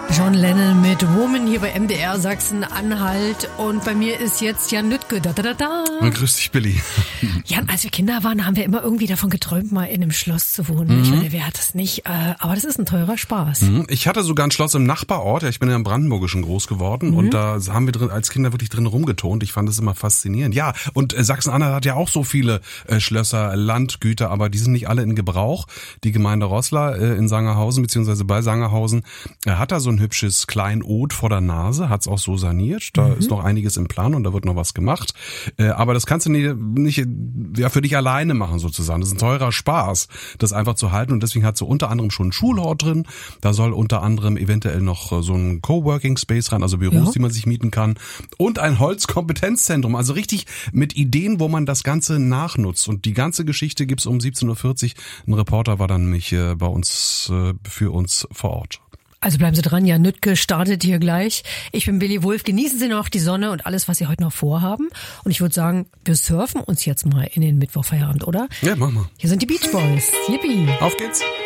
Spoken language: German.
John Lennon mit Woman hier bei MDR Sachsen-Anhalt und bei mir ist jetzt Jan Lüttke. Grüß dich, Billy. Jan, als wir Kinder waren, haben wir immer irgendwie davon geträumt, mal in einem Schloss zu wohnen. Ich meine, wer hat das nicht? Aber das ist ein teurer Spaß. Ich hatte sogar ein Schloss im Nachbarort. Ja, ich bin ja im Brandenburgischen groß geworden und da haben wir drin, als Kinder wirklich drin rumgetont. Ich fand das immer faszinierend. Ja, und Sachsen-Anhalt hat ja auch so viele Schlösser, Landgüter, aber die sind nicht alle in Gebrauch. Die Gemeinde Roßla in Sangerhausen beziehungsweise bei Sangerhausen hat da so ein hübsches Kleinod vor der Nase, hat's auch so saniert. Da ist noch einiges im Plan und da wird noch was gemacht. Aber das kannst du nicht ja, für dich alleine machen sozusagen. Das ist ein teurer Spaß, das einfach zu halten. Und deswegen hat so unter anderem schon ein Schulhort drin. Da soll unter anderem eventuell noch so ein Coworking Space rein, also Büros, die man sich mieten kann. Und ein Holzkompetenzzentrum, also richtig mit Ideen, wo man das Ganze nachnutzt. Und die ganze Geschichte gibt's um 17.40 Uhr. Ein Reporter war dann nämlich bei uns, für uns vor Ort. Also bleiben Sie dran, Jan Lüttke startet hier gleich. Ich bin Billy Wulff, genießen Sie noch die Sonne und alles, was Sie heute noch vorhaben. Und ich würde sagen, wir surfen uns jetzt mal in den Mittwochfeierabend, oder? Ja, mach mal. Hier sind die Beach Boys. Yippie. Auf geht's.